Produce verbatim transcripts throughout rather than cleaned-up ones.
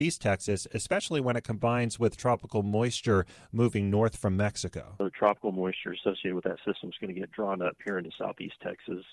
East Texas, especially when it combines with tropical moisture moving north from Mexico. The tropical moisture associated with that system is going to get drawn up here into southeast Texas,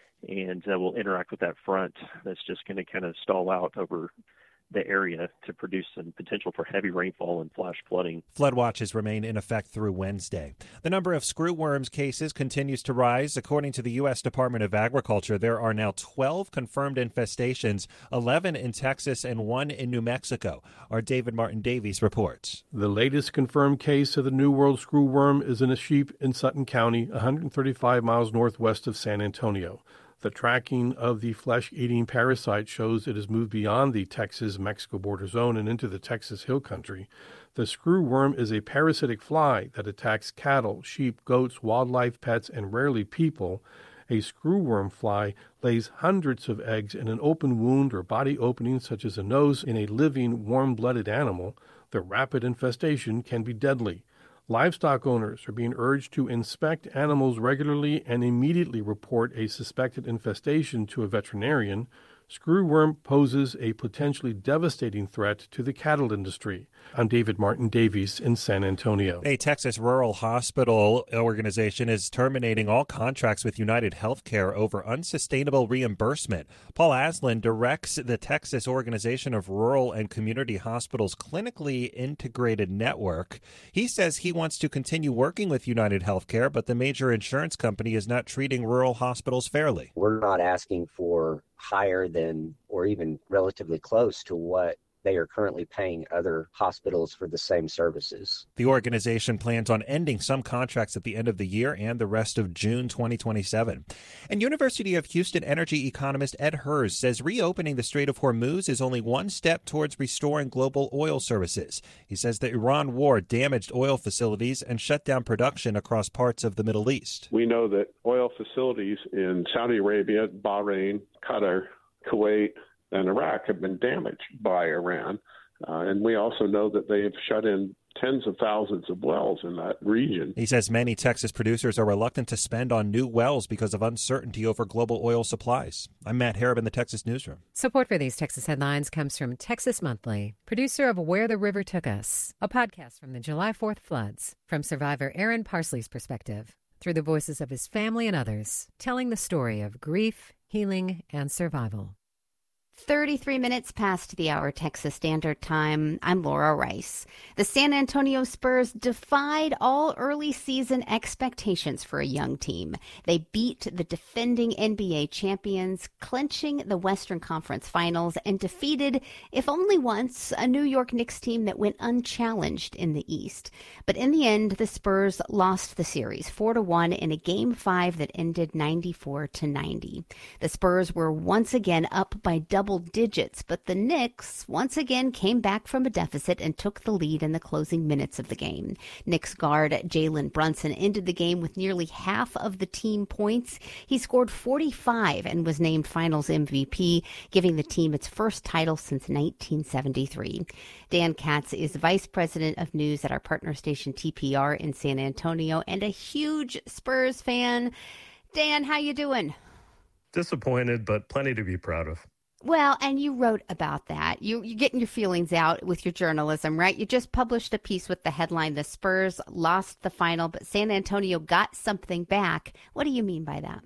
and uh, will interact with that front that's just going to kind of stall out over the area to produce some potential for heavy rainfall and flash flooding. Flood watches remain in effect through Wednesday. The number of screwworms cases continues to rise. According to the U S Department of Agriculture, there are now twelve confirmed infestations, eleven in Texas and one in New Mexico. Our David Martin Davies reports. The latest confirmed case of the New World screwworm is in a sheep in Sutton County, one hundred thirty-five miles northwest of San Antonio. The tracking of the flesh-eating parasite shows it has moved beyond the Texas-Mexico border zone and into the Texas Hill Country. The screwworm is a parasitic fly that attacks cattle, sheep, goats, wildlife, pets, and rarely people. A screwworm fly lays hundreds of eggs in an open wound or body opening, such as a nose, in a living, warm-blooded animal. The rapid infestation can be deadly. Livestock owners are being urged to inspect animals regularly and immediately report a suspected infestation to a veterinarian. Screwworm poses a potentially devastating threat to the cattle industry. I'm David Martin Davies in San Antonio. A Texas rural hospital organization is terminating all contracts with United Healthcare over unsustainable reimbursement. Paul Aslan directs the Texas Organization of Rural and Community Hospitals Clinically Integrated Network. He says he wants to continue working with United Healthcare, but the major insurance company is not treating rural hospitals fairly. We're not asking for higher than or even relatively close to what they are currently paying other hospitals for the same services. The organization plans on ending some contracts at the end of the year and the rest of June twenty twenty-seven. And University of Houston energy economist Ed Hers says reopening the Strait of Hormuz is only one step towards restoring global oil services. He says the Iran war damaged oil facilities and shut down production across parts of the Middle East. We know that oil facilities in Saudi Arabia, Bahrain, Qatar, Kuwait, and Iraq have been damaged by Iran. Uh, and we also know that they have shut in tens of thousands of wells in that region. He says many Texas producers are reluctant to spend on new wells because of uncertainty over global oil supplies. I'm Matt Harab in the Texas Newsroom. Support for these Texas headlines comes from Texas Monthly, producer of Where the River Took Us, a podcast from the July fourth floods, from survivor Aaron Parsley's perspective, through the voices of his family and others, telling the story of grief, healing, and survival. thirty-three minutes past the hour Texas Standard Time. I'm Laura Rice. The San Antonio Spurs defied all early season expectations for a young team. They beat the defending N B A champions, clinching the Western Conference Finals, and defeated, if only once, a New York Knicks team that went unchallenged in the East. But in the end, the Spurs lost the series four to one in a Game five that ended ninety-four to ninety. The Spurs were once again up by double digits, but the Knicks once again came back from a deficit and took the lead in the closing minutes of the game. Knicks guard Jalen Brunson ended the game with nearly half of the team points. He scored forty-five and was named Finals M V P, giving the team its first title since nineteen seventy-three. Dan Katz is vice president of news at our partner station T P R in San Antonio and a huge Spurs fan. Dan, how you doing? Disappointed, but plenty to be proud of. Well, and you wrote about that. You, you're getting your feelings out with your journalism, right? You just published a piece with the headline, "The Spurs lost the final, but San Antonio got something back." What do you mean by that?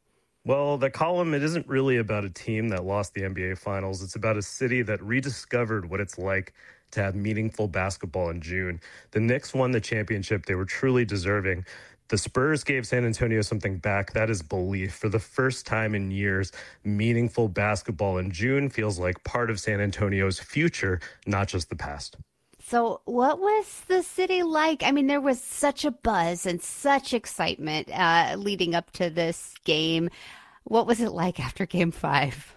Well, the column, it isn't really about a team that lost the N B A Finals. It's about a city that rediscovered what it's like to have meaningful basketball in June. The Knicks won the championship. They were truly deserving. The Spurs gave San Antonio something back. That is belief. For the first time in years, meaningful basketball in June feels like part of San Antonio's future, not just the past. So what was the city like? I mean, there was such a buzz and such excitement uh, leading up to this game. What was it like after Game five?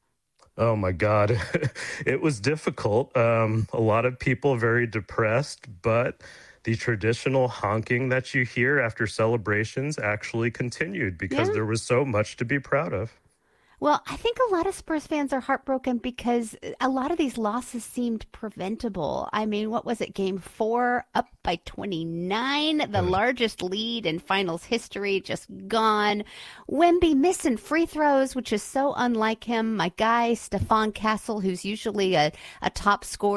Oh, my God. It was difficult. Um, a lot of people very depressed, but the traditional honking that you hear after celebrations actually continued because yeah. there was so much to be proud of. Well, I think a lot of Spurs fans are heartbroken because a lot of these losses seemed preventable. I mean, what was it? Game four, up by twenty-nine, the Right. largest lead in finals history, just gone. Wemby missing free throws, which is so unlike him. My guy, Stephon Castle, who's usually a, a top scorer.